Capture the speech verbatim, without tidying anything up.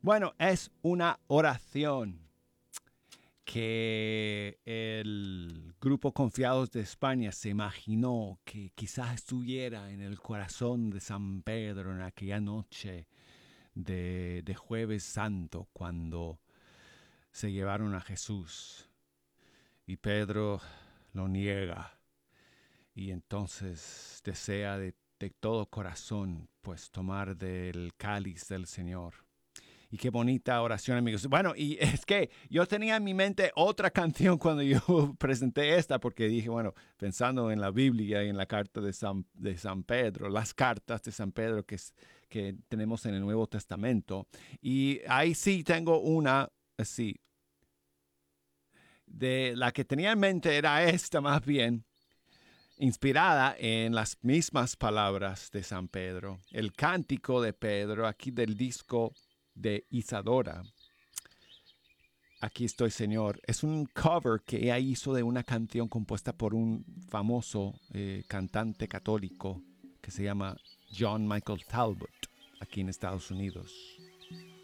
Bueno, es una oración que el grupo Confiados de España se imaginó que quizás estuviera en el corazón de San Pedro en aquella noche de, de Jueves Santo cuando se llevaron a Jesús y Pedro lo niega y entonces desea de, de todo corazón pues tomar del cáliz del Señor. Y qué bonita oración, amigos. Bueno, y es que yo tenía en mi mente otra canción cuando yo presenté esta, porque dije, bueno, pensando en la Biblia y en la carta de San, de San Pedro, las cartas de San Pedro que, es, que tenemos en el Nuevo Testamento. Y ahí sí tengo una, sí, de la que tenía en mente era esta más bien, inspirada en las mismas palabras de San Pedro. El cántico de Pedro, aquí del disco de Isadora. Aquí estoy, Señor. Es un cover que ella hizo de una canción compuesta por un famoso eh, cantante católico que se llama John Michael Talbot, aquí en Estados Unidos.